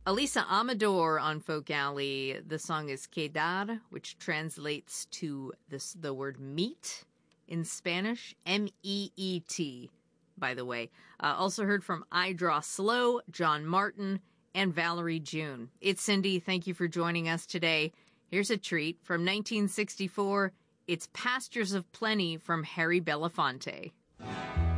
Elisa Amador on Folk Alley. The song is Quedar, which translates to the word meat in Spanish. M-E-E-T, by the way. Also heard from I Draw Slow, John Martin, and Valerie June. It's Cindy. Thank you for joining us today. Here's a treat from 1964. It's Pastures of Plenty from Harry Belafonte.